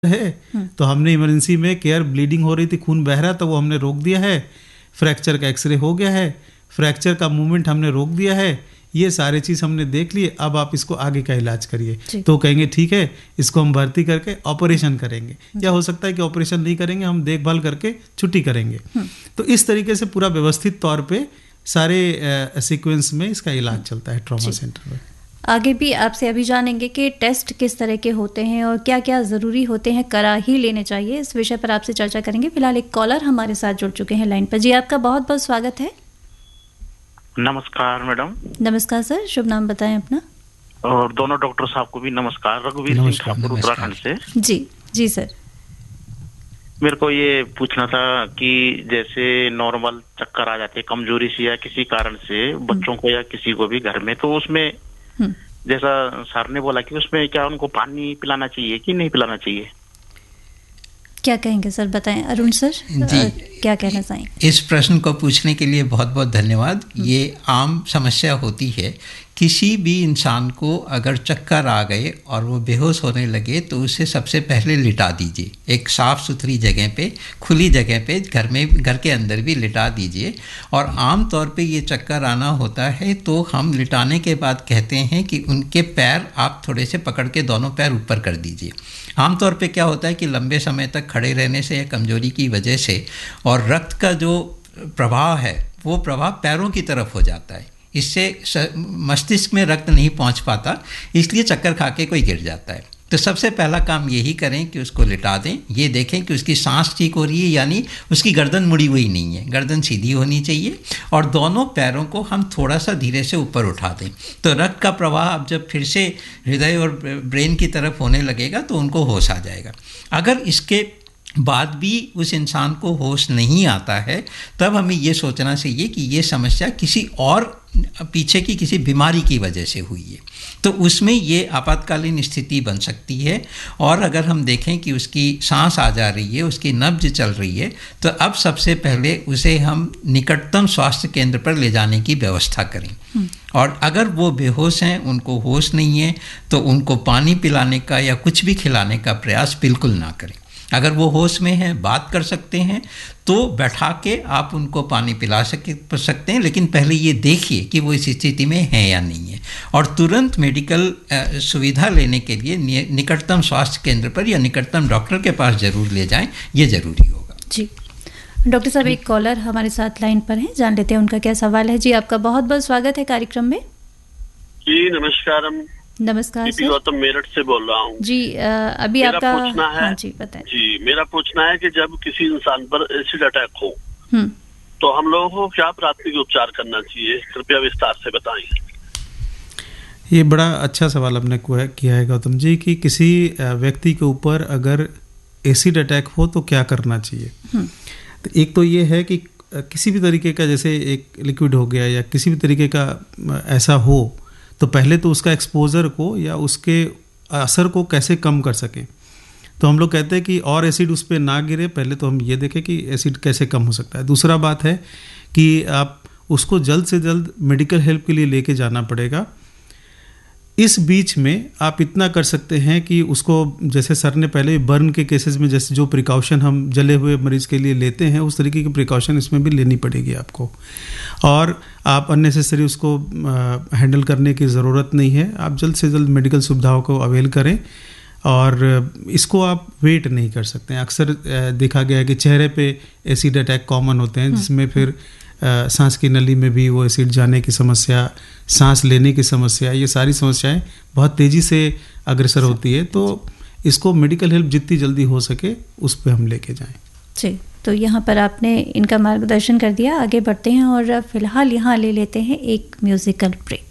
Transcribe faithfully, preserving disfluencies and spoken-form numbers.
है तो हमने इमरजेंसी में केयर, ब्लीडिंग हो रही थी, खून बह रहा था, वो हमने रोक दिया है। फ्रैक्चर का एक्सरे हो गया है, फ्रैक्चर का मूवमेंट हमने रोक दिया है, ये सारे चीज़ हमने देख लिए, अब आप इसको आगे का इलाज करिए। तो कहेंगे ठीक है, इसको हम भर्ती करके ऑपरेशन करेंगे, या हो सकता है कि ऑपरेशन नहीं करेंगे, हम देखभाल करके छुट्टी करेंगे। तो इस तरीके से पूरा व्यवस्थित तौर पे सारे सीक्वेंस में इसका इलाज चलता है ट्रॉमा सेंटर में। आगे भी आपसे अभी जानेंगे कि टेस्ट किस तरह के होते हैं और क्या क्या ज़रूरी होते हैं, करा ही लेने चाहिए, इस विषय पर आपसे चर्चा करेंगे। फिलहाल एक कॉलर हमारे साथ जुड़ चुके हैं लाइन पर। जी, आपका बहुत बहुत स्वागत है। नमस्कार मैडम। नमस्कार सर, शुभ नाम बताएं अपना। और दोनों डॉक्टर साहब को भी नमस्कार। रघुवीर सिंह ठाकुर, उत्तराखंड से। जी जी सर, मेरे को ये पूछना था कि जैसे नॉर्मल चक्कर आ जाते हैं कमजोरी से या किसी कारण से बच्चों को या किसी को भी घर में, तो उसमें जैसा सर ने बोला कि उसमें क्या उनको पानी पिलाना चाहिए कि नहीं पिलाना चाहिए? क्या कहेंगे सर, बताएं। अरुण सर जी, क्या कहना चाहेंगे? इस प्रश्न को पूछने के लिए बहुत बहुत धन्यवाद। ये आम समस्या होती है, किसी भी इंसान को अगर चक्कर आ गए और वो बेहोश होने लगे तो उसे सबसे पहले लिटा दीजिए, एक साफ़ सुथरी जगह पे, खुली जगह पे, घर में, घर के अंदर भी लिटा दीजिए। और आम तौर पे ये चक्कर आना होता है तो हम लिटाने के बाद कहते हैं कि उनके पैर आप थोड़े से पकड़ के दोनों पैर ऊपर कर दीजिए। आमतौर पे क्या होता है कि लंबे समय तक खड़े रहने से या कमजोरी की वजह से और रक्त का जो प्रवाह है वो प्रवाह पैरों की तरफ हो जाता है, इससे मस्तिष्क में रक्त नहीं पहुंच पाता, इसलिए चक्कर खा के कोई गिर जाता है। तो सबसे पहला काम यही करें कि उसको लिटा दें, ये देखें कि उसकी सांस ठीक हो रही है, यानी उसकी गर्दन मुड़ी हुई नहीं है, गर्दन सीधी होनी चाहिए, और दोनों पैरों को हम थोड़ा सा धीरे से ऊपर उठा दें। तो रक्त का प्रवाह अब जब फिर से हृदय और ब्रेन की तरफ होने लगेगा तो उनको होश आ जाएगा। अगर इसके बाद भी उस इंसान को होश नहीं आता है तब हमें ये सोचना चाहिए कि ये समस्या किसी और पीछे की किसी बीमारी की वजह से हुई है, तो उसमें ये आपातकालीन स्थिति बन सकती है। और अगर हम देखें कि उसकी सांस आ जा रही है, उसकी नब्ज चल रही है, तो अब सबसे पहले उसे हम निकटतम स्वास्थ्य केंद्र पर ले जाने की व्यवस्था करें। और अगर वो बेहोश हैं, उनको होश नहीं है, तो उनको पानी पिलाने का या कुछ भी खिलाने का प्रयास बिल्कुल ना करें। अगर वो होश में हैं, बात कर सकते हैं, तो बैठा के आप उनको पानी पिला सके सकते हैं, लेकिन पहले ये देखिए कि वो इस स्थिति में है या नहीं है, और तुरंत मेडिकल सुविधा लेने के लिए निकटतम स्वास्थ्य केंद्र पर या निकटतम डॉक्टर के पास ज़रूर ले जाएं, ये ज़रूरी होगा। जी डॉक्टर साहब, एक कॉलर हमारे साथ लाइन पर है, जान लेते हैं उनका क्या सवाल है। जी, आपका बहुत बहुत स्वागत है कार्यक्रम में। जी नमस्कार। नमस्कार सर, गौतम मेरठ से बोल रहा हूँ। जी आ, अभी मेरा आपका पूछना है, हाँ जी बताएं। जी मेरा पूछना है कि जब किसी इंसान पर एसिड अटैक हो तो हम लोगों को क्या प्राथमिक उपचार करना चाहिए, कृपया विस्तार से बताएं। ये बड़ा अच्छा सवाल आपने किया है गौतम जी, कि किसी व्यक्ति के ऊपर अगर एसिड अटैक हो तो क्या करना चाहिए। तो एक तो ये है कि किसी भी तरीके का, जैसे एक लिक्विड हो गया या किसी भी तरीके का ऐसा हो, तो पहले तो उसका एक्सपोजर को या उसके असर को कैसे कम कर सकें। तो हम लोग कहते हैं कि और एसिड उस पर ना गिरे, पहले तो हम ये देखें कि एसिड कैसे कम हो सकता है। दूसरा बात है कि आप उसको जल्द से जल्द मेडिकल हेल्प के लिए लेके जाना पड़ेगा। इस बीच में आप इतना कर सकते हैं कि उसको, जैसे सर ने पहले बर्न के केसेस में जैसे जो प्रिकॉशन हम जले हुए मरीज के लिए लेते हैं, उस तरीके की प्रिकॉशन इसमें भी लेनी पड़ेगी आपको। और आप अननेसेसरी उसको हैंडल करने की ज़रूरत नहीं है, आप जल्द से जल्द मेडिकल सुविधाओं को अवेल करें। और इसको आप वेट नहीं कर सकते हैं। अक्सर देखा गया है कि चेहरे पे एसिड अटैक कॉमन होते हैं, जिसमें फिर सांस की नली में भी वो एसिड जाने की समस्या, सांस लेने की समस्या, ये सारी समस्याएं बहुत तेज़ी से अग्रसर होती है। तो इसको मेडिकल हेल्प जितनी जल्दी हो सके उस पर हम लेके जाएं। जी, तो यहाँ पर आपने इनका मार्गदर्शन कर दिया, आगे बढ़ते हैं और फिलहाल यहाँ ले लेते हैं एक म्यूज़िकल ब्रेक।